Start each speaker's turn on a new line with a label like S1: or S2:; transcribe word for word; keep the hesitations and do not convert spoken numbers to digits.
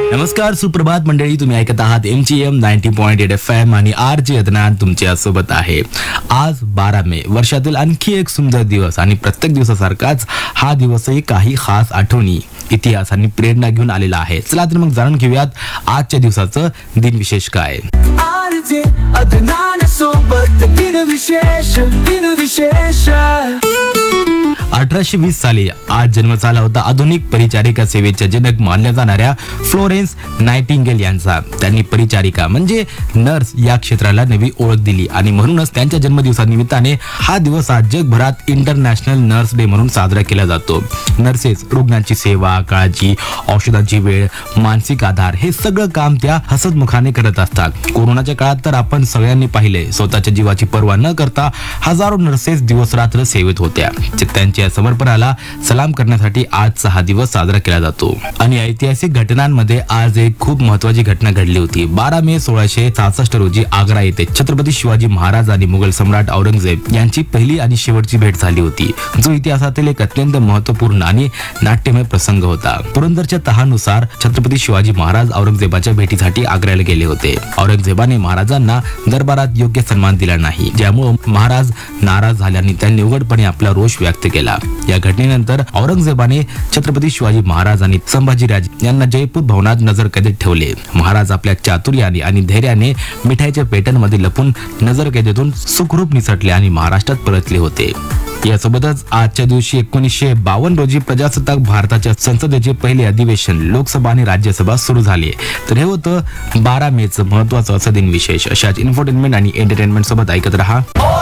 S1: नमस्कार, सुप्रभात मंडळी. तुम्ही ऐकत आहात M G M ninety point eight F M आणि आर जे अदनान तुमच्या सोबत आहे. आज बारा मे, वर्षातील आणखी एक सुंदर दिवस आणि प्रत्येक दिवसासारखाच हा दिवसही काही खास आठवणी, इतिहास आणि प्रेरणा घेऊन आलेला आहे. चला तर मग जाणून घेऊयात आजच्या दिवसाचं दिनविशेष काय.
S2: आर जे अदनान सोबत दिनविशेष दिनविशेष.
S1: अठराशे वीस साली आज जन्म झाला होता आधुनिक परिचारिका सेवेच्या जनक मानल्या जाणाऱ्या फ्लोरेन्स नाइटिंगेल यांचा. त्यांनी परिचारिका म्हणजे नर्स या क्षेत्राला नवी ओळख दिली आणि म्हणूनच त्यांच्या जन्मदिवसानिमित्ताने हा दिवस आज जगभरात इंटरनॅशनल नर्स डे म्हणून साजरा केला जातो. नर्सेस रुग्णांची सेवा, काळजी, औषधांची वेळ, मानसिक आधार हे सगळं काम त्या हसतमुखाने करत असतात. कोरोनाच्या काळात तर आपण सगळ्यांनी पाहिले, स्वतःच्या जीवाची पर्वा न करता हजारो नर्सेस दिवस रात्र सेवेत होत्या. त्यांच्या समर्पणाला सलाम करण्यासाठी आजचा हा दिवस साजरा केला जातो. आणि ऐतिहासिक घटनांमध्ये आज एक खूप महत्त्वाची घटना घडली होती. बारा मे सोळाशे सहासष्ट रोजी आग्रा येथे छत्रपती शिवाजी महाराज आणि मुघल सम्राट औरंगजेब यांची पहिली आणि शेवटची भेट झाली होती, जो इतिहासातील एक अत्यंत महत्त्वपूर्ण आणि नाट्यमय प्रसंग होता. पुरंदरच्या तहानुसार छत्रपती शिवाजी महाराज औरंगजेबाच्या भेटीसाठी आग्र्याला गेले होते. औरंगजेबाने महाराजांना दरबारात योग्य सन्मान दिला नाही, ज्यामुळे महाराज नाराज झाल्याने त्यांनी उघडपणे आपला रोष व्यक्त केला. या घटनेनंतर औरंगजेबाने छत्रपती शिवाजी महाराज आणि संभाजीराजे यांना जयपूर भवनात नजरकैदेत ठेवले. महाराज आपल्या चातुर्याने आणि धैर्याने मिठाईच्या पेट्यांमध्ये लपून नजरकैदेतून सुखरूप निसटले आणि महाराष्ट्रात परतले होते. यासोबतच आजच्या दिवशी एकोणीसशे बावन्न रोजी प्रजासत्ताक भारताच्या संसदेचे पहिले अधिवेशन लोकसभा आणि राज्यसभा सुरू झाले. तर हे होतं बारा मेचं महत्वाचं असं दिन विशेष. अशाच इन्फोटेनमेंट आणि एंटरटेनमेंट सोबत ऐकत रहा